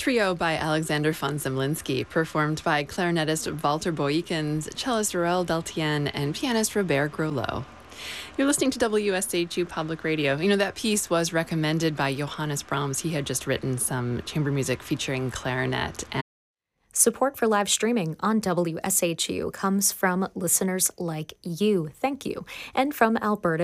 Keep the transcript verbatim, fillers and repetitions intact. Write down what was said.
Trio by Alexander von Zemlinsky, performed by clarinetist Walter Boykins, cellist Raoul Deltien, and pianist Robert Groslow. You're listening to W S H U Public Radio. You know, that piece was recommended by Johannes Brahms. He had just written some chamber music featuring clarinet. And Support for live streaming on W S H U comes from listeners like you. Thank you. And from Alberta